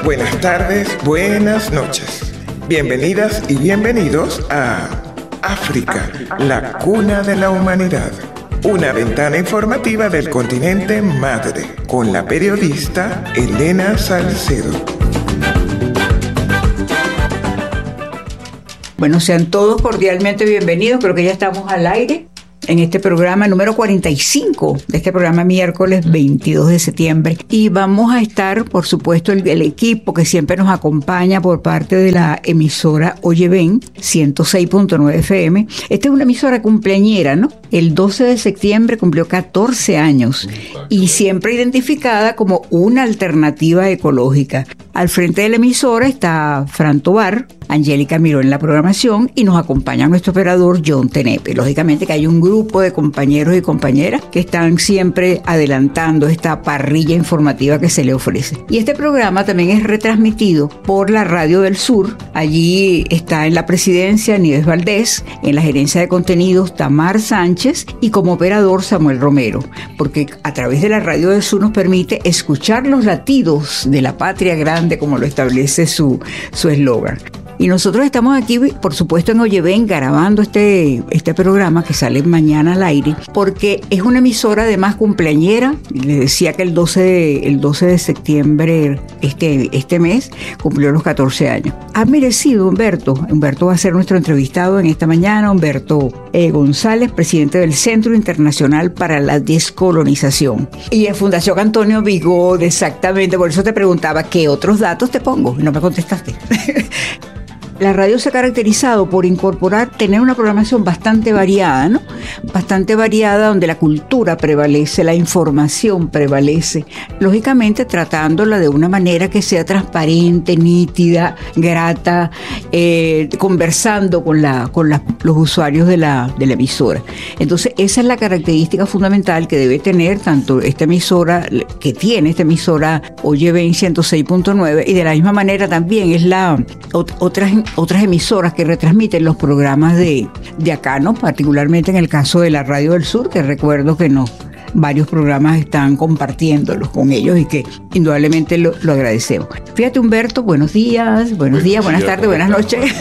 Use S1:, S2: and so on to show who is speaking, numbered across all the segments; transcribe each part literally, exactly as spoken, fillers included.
S1: Buenas tardes, buenas noches. Bienvenidas y bienvenidos a África, la cuna de la humanidad. Una ventana informativa del continente madre, con la periodista Elena Salcedo.
S2: Bueno, sean todos cordialmente bienvenidos. Creo que ya estamos al aire en este programa número cuarenta y cinco de este programa miércoles veintidós de septiembre. Y vamos a estar, por supuesto, el, el equipo que siempre nos acompaña por parte de la emisora Oye Ven, ciento seis punto nueve F M. Esta es una emisora cumpleañera, ¿no? El doce de septiembre cumplió catorce años y siempre identificada como una alternativa ecológica. Al frente de la emisora está Fran Tobar, Angélica Miró en la programación y nos acompaña nuestro operador John Tenepe. Lógicamente que hay un grupo de compañeros y compañeras que están siempre adelantando esta parrilla informativa que se le ofrece. Y este programa también es retransmitido por la Radio del Sur. Allí está en la presidencia Nieves Valdés, en la gerencia de contenidos Tamar Sánchez y como operador Samuel Romero, porque a través de la Radio del Sur nos permite escuchar los latidos de la patria grande, como lo establece su su eslogan. Y nosotros estamos aquí, por supuesto, en Oye Ven, grabando este, este programa que sale mañana al aire, porque es una emisora además cumpleañera. Les decía que el doce de, el doce de septiembre, este, este mes, cumplió los catorce años. Ha merecido Humberto. Humberto va a ser nuestro entrevistado en esta mañana. Humberto eh, González, presidente del Centro Internacional para la Descolonización. Y en Fundación Antonio Vigo, exactamente, por eso te preguntaba qué otros datos te pongo. Y no me contestaste. La radio se ha caracterizado por incorporar, tener una programación bastante variada, ¿no? Bastante variada, donde la cultura prevalece, la información prevalece, lógicamente tratándola de una manera que sea transparente, nítida, grata, eh, conversando con, la, con la, los usuarios de la, de la emisora. Entonces, esa es la característica fundamental que debe tener tanto esta emisora, que tiene esta emisora Oye Ven ciento seis punto nueve, y de la misma manera también es la otra otras emisoras que retransmiten los programas de, de acá, ¿no? Particularmente en el caso de la Radio del Sur, que recuerdo que no, varios programas están compartiéndolos con ellos y que indudablemente lo, lo agradecemos. Fíjate, Humberto, buenos días, buenos días, buenas tardes, buenas noches.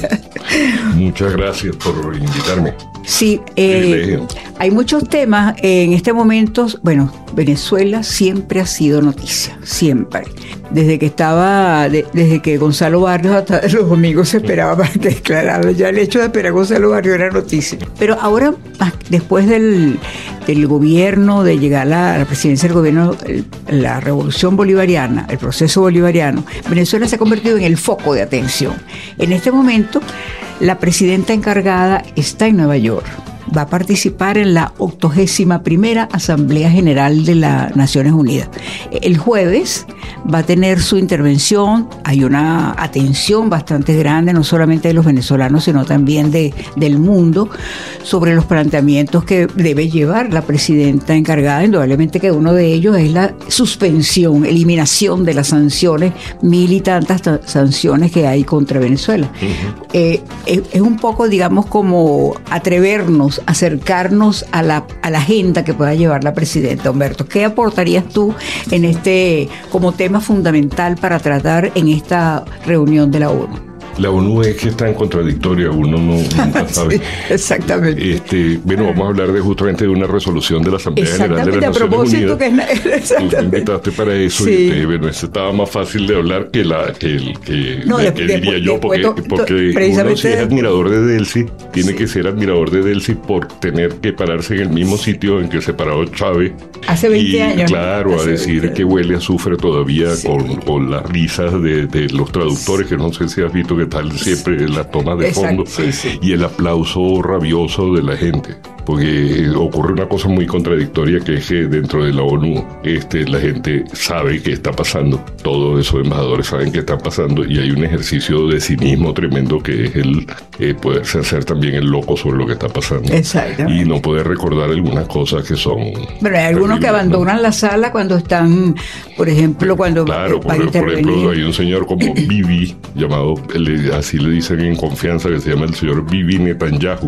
S3: Muchas gracias por invitarme.
S2: Sí, eh, hay muchos temas en este momento. Bueno, Venezuela siempre ha sido noticia, siempre. Desde que estaba, de, desde que Gonzalo Barrios hasta los domingos se esperaba para que declarara. Ya el hecho de esperar a Gonzalo Barrios era noticia. Pero ahora, después del, del gobierno, de llegar a la, a la presidencia del gobierno, el, la revolución bolivariana, el proceso bolivariano, Venezuela se ha convertido en el foco de atención. En este momento, la presidenta encargada está en Nueva York. Va a participar en la octogésima primera Asamblea General de las Naciones Unidas. El jueves va a tener su intervención. Hay una atención bastante grande, no solamente de los venezolanos, sino también de, del mundo, sobre los planteamientos que debe llevar la presidenta encargada. Indudablemente que uno de ellos es la suspensión, eliminación de las sanciones, mil y tantas t- sanciones que hay contra Venezuela. Uh-huh. Eh, es, es un poco, digamos, como atrevernos, acercarnos a la, a la agenda que pueda llevar la presidenta. Humberto, ¿qué aportarías tú en este como tema fundamental para tratar en esta reunión de la ONU?
S3: La ONU es que está en contradictoria, uno no, nunca sabe.
S2: Sí, exactamente.
S3: Este, bueno, vamos a hablar de justamente de una resolución de la Asamblea General de las Naciones Unidas.
S2: Que es,
S3: Tú me invitaste para eso, sí. Y te, bueno, eso estaba más fácil de hablar que la que el que,
S2: no,
S3: de,
S2: de,
S3: que
S2: de,
S3: diría
S2: de,
S3: yo, porque,
S2: de,
S3: porque uno si es admirador de Delcy, tiene sí. que ser admirador de Delcy por tener que pararse en el mismo sitio en que se paró Chávez.
S2: Hace veinte
S3: y,
S2: años.
S3: Claro,
S2: Hace
S3: a decir veinte que huele a azufre todavía sí. con, con las risas de, de los traductores, que no sé si has visto que tal siempre las tomas de Exacto, fondo sí, sí. y el aplauso rabioso de la gente. Porque ocurre una cosa muy contradictoria, que es que dentro de la ONU este, la gente sabe qué está pasando, todos esos embajadores saben qué está pasando, y hay un ejercicio de cinismo tremendo que es el eh, poderse hacer también el loco sobre lo que está pasando.
S2: Exactamente.
S3: Y no poder recordar algunas cosas que son...
S2: Pero hay algunos que abandonan, ¿no?, la sala cuando están, por ejemplo, cuando...
S3: Claro, por, por ejemplo, hay un señor como Bibi, llamado, así le dicen en confianza, que se llama el señor Bibi Netanyahu, que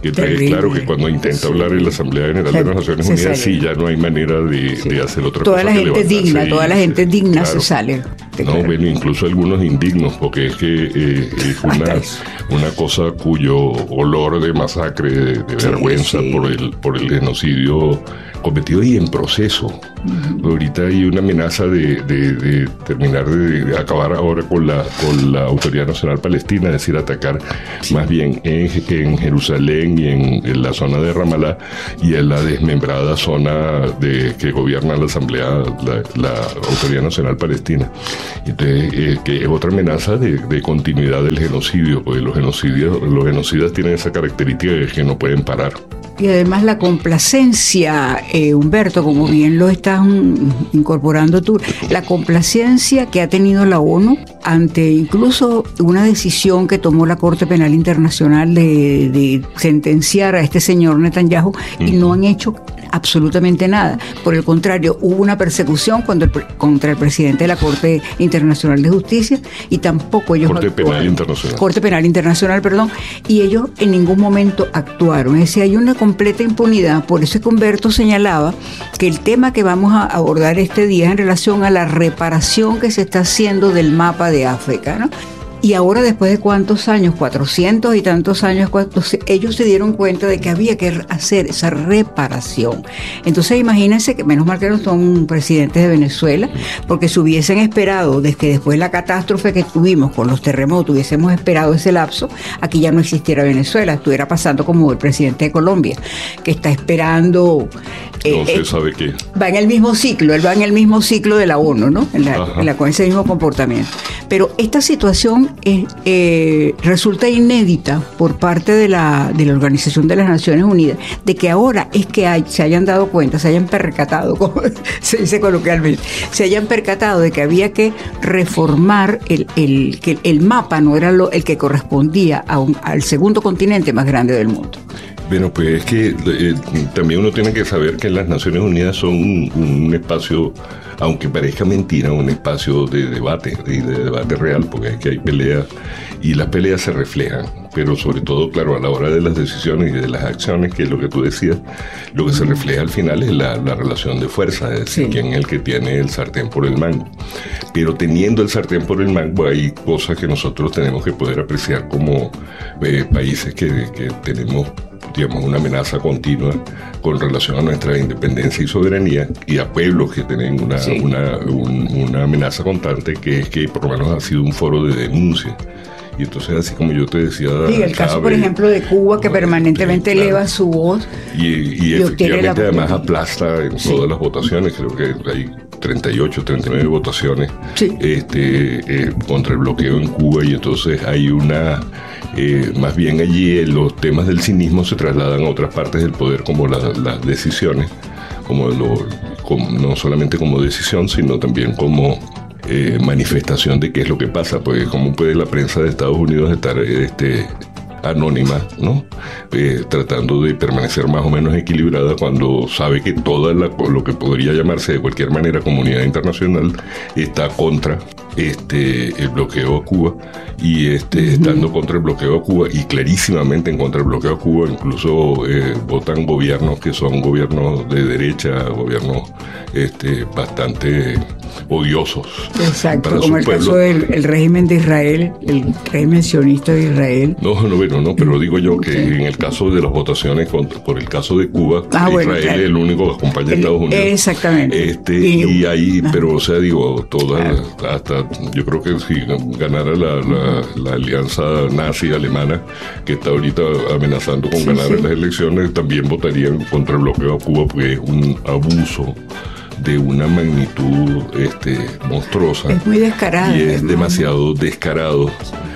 S3: Que es claro que cuando intenta sí. hablar en la Asamblea General se, de las Naciones Unidas, sí, ya no hay manera de, sí. de hacer otra
S2: toda
S3: cosa.
S2: La gente digna, y, toda la gente digna claro. se sale.
S3: No, claro. bueno, incluso algunos indignos, porque es que eh, es una, una cosa cuyo olor de masacre, de, de sí, vergüenza sí. por el por el genocidio cometido y en proceso. Uh-huh. Ahorita hay una amenaza de, de, de terminar de, de acabar ahora con la con la Autoridad Nacional Palestina, es decir, atacar sí. más bien en, en Jerusalén y en, en la zona de Ramallah y en la desmembrada zona de que gobierna la Asamblea, la, la Autoridad Nacional Palestina. Entonces, eh, que es otra amenaza de, de continuidad del genocidio, porque los genocidios, los genocidas tienen esa característica de que no pueden parar.
S2: Y además la complacencia, eh, Humberto, como bien lo estás um, incorporando tú, la complacencia que ha tenido la ONU ante incluso una decisión que tomó la Corte Penal Internacional de, de sentenciar a este señor Netanyahu uh-huh. y no han hecho absolutamente nada. Por el contrario, hubo una persecución cuando el, contra el presidente de la Corte Internacional de Justicia y tampoco ellos
S3: Corte actuaron. Penal Internacional.
S2: Corte Penal Internacional, perdón, y ellos en ningún momento actuaron. Es decir, hay una completa impunidad. Por eso es que Humberto señalaba que el tema que vamos a abordar este día es en relación a la reparación que se está haciendo del mapa de África, ¿no? Y ahora, después de cuántos años, cuatrocientos y tantos años, ellos se dieron cuenta de que había que hacer esa reparación. Entonces, imagínense que menos mal que no son presidentes de Venezuela, porque si hubiesen esperado, desde que después de la catástrofe que tuvimos con los terremotos, hubiésemos esperado ese lapso, aquí ya no existiera Venezuela, estuviera pasando como el presidente de Colombia, que está esperando...
S3: Eh, no se sabe qué.
S2: Va en el mismo ciclo, él va en el mismo ciclo de la ONU, ¿no? En la, en la, con ese mismo comportamiento. Pero esta situación eh, eh, resulta inédita por parte de la, de la Organización de las Naciones Unidas, de que ahora es que hay, se hayan dado cuenta, se hayan percatado, como se dice coloquialmente, se hayan percatado de que había que reformar el, el, que el mapa no era lo, el que correspondía a un, al segundo continente más grande del mundo.
S3: Bueno, pues es que eh, también uno tiene que saber que las Naciones Unidas son un, un espacio, aunque parezca mentira, un espacio de debate, de, de debate real, porque es que hay peleas y las peleas se reflejan, pero sobre todo, claro, a la hora de las decisiones y de las acciones, que es lo que tú decías, lo que se refleja al final es la, la relación de fuerza, es decir, sí. quién es el que tiene el sartén por el mango. Pero teniendo el sartén por el mango hay cosas que nosotros tenemos que poder apreciar como eh, países que, que tenemos, digamos, una amenaza continua con relación a nuestra independencia y soberanía, y a pueblos que tienen una, sí. una, un, una amenaza constante, que es que por lo menos ha sido un foro de denuncia. Y entonces, así como yo te decía...
S2: Sí, el caso, por ejemplo, de Cuba, que permanentemente
S3: claro.
S2: eleva su voz.
S3: Y, y, y efectivamente, además, aplasta en sí. todas las votaciones. Creo que hay treinta y ocho, treinta y nueve votaciones sí. este, eh, contra el bloqueo en Cuba, y entonces hay una... Eh, más bien allí eh, los temas del cinismo se trasladan a otras partes del poder, como la, las decisiones, como, lo, como no solamente como decisión, sino también como eh, manifestación de qué es lo que pasa. Pues cómo puede la prensa de Estados Unidos estar este, anónima, ¿no? Eh, tratando de permanecer más o menos equilibrada cuando sabe que toda la, lo que podría llamarse de cualquier manera comunidad internacional está contra este el bloqueo a Cuba, y este uh-huh. estando contra el bloqueo a Cuba y clarísimamente en contra del bloqueo a Cuba, incluso eh, votan gobiernos que son gobiernos de derecha, gobiernos este bastante odiosos.
S2: Exacto, para como el pueblo. Caso del el régimen de Israel, el régimen sionista de Israel.
S3: No, no, bueno, no, pero digo yo que sí. en el caso de las votaciones contra, por el caso de Cuba, ah, bueno, Israel claro. es el único que acompaña a Estados Unidos.
S2: Exactamente.
S3: Este, y, y ahí, ah. pero o sea, digo, todas, claro. hasta yo creo que si ganara la, la, la alianza nazi-alemana, que está ahorita amenazando con sí, ganar sí. en las elecciones, también votarían contra el bloqueo a Cuba, porque es un abuso de una magnitud este, monstruosa.
S2: Es muy descarado.
S3: Y es demasiado descarado.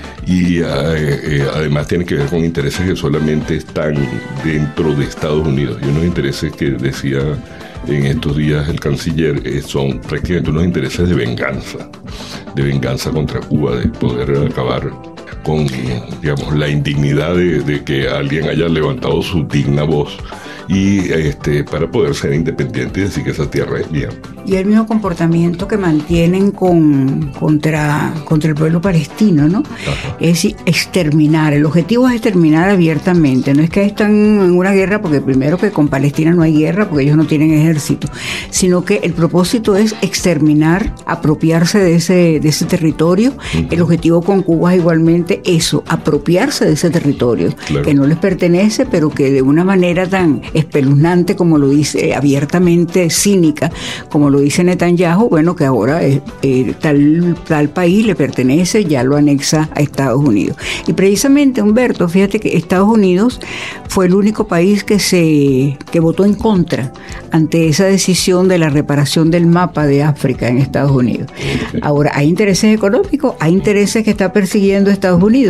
S3: Y eh, eh, además tiene que ver con intereses que solamente están dentro de Estados Unidos. Y unos intereses que decía en estos días el canciller eh, son prácticamente unos intereses de venganza. De venganza contra Cuba, de poder acabar con, digamos, la indignidad de, de que alguien haya levantado su digna voz y este para poder ser independiente y decir que esa tierra es mía.
S2: Y el mismo comportamiento que mantienen con, contra, contra el pueblo palestino, ¿no? Ajá. Es decir, exterminar. El objetivo es exterminar abiertamente. No es que están en una guerra, porque primero que con Palestina no hay guerra, porque ellos no tienen ejército, sino que el propósito es exterminar, apropiarse de ese, de ese territorio. Uh-huh. El objetivo con Cuba es igualmente eso, apropiarse de ese territorio, claro, que no les pertenece, pero que de una manera tan espeluznante como lo dice, abiertamente cínica, como lo dice Netanyahu, bueno, que ahora eh, eh, tal, tal país le pertenece, ya lo anexa a Estados Unidos. Y precisamente, Humberto, fíjate que Estados Unidos fue el único país que se que votó en contra ante esa decisión de la reparación del mapa de África en Estados Unidos. Ahora, hay intereses económicos, hay intereses que está persiguiendo Estados Unidos.